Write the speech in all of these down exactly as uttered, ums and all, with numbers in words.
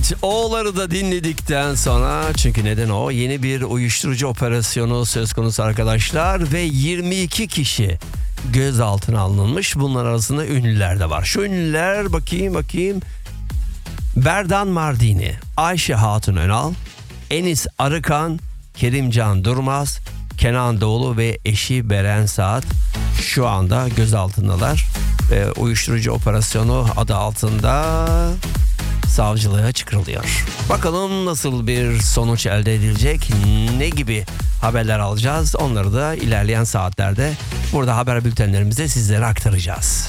Evet, O'ları da dinledikten sonra, çünkü neden o? Yeni bir uyuşturucu operasyonu söz konusu arkadaşlar ve yirmi iki kişi gözaltına alınmış. Bunlar arasında ünlüler de var. Şu ünlüler, bakayım bakayım. Berdan Mardini, Ayşe Hatun Önal, Enis Arıkan, Kerimcan Durmaz, Kenan Doğulu ve eşi Beren Saat şu anda gözaltındalar. Ve uyuşturucu operasyonu adı altında savcılığa çıkarılıyor. Bakalım nasıl bir sonuç elde edilecek, ne gibi haberler alacağız, onları da ilerleyen saatlerde burada haber bültenlerimizde sizlere aktaracağız.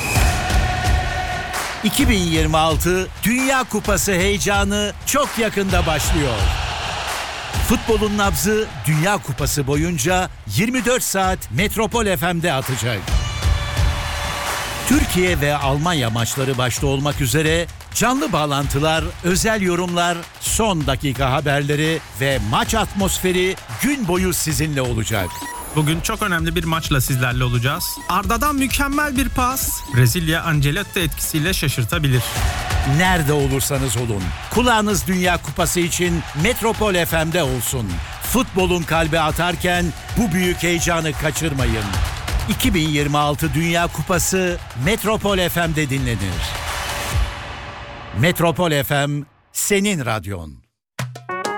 iki bin yirmi altı Dünya Kupası heyecanı çok yakında başlıyor. Futbolun nabzı Dünya Kupası boyunca yirmi dört saat Metropol F M'de atacak. Türkiye ve Almanya maçları başta olmak üzere canlı bağlantılar, özel yorumlar, son dakika haberleri ve maç atmosferi gün boyu sizinle olacak. Bugün çok önemli bir maçla sizlerle olacağız. Arda'dan mükemmel bir pas, Brezilya Ancelotti etkisiyle şaşırtabilir. Nerede olursanız olun, kulağınız Dünya Kupası için Metropol F M'de olsun. Futbolun kalbi atarken bu büyük heyecanı kaçırmayın. iki bin yirmi altı Dünya Kupası Metropol F M'de dinlenir. Metropol F M, senin radyon.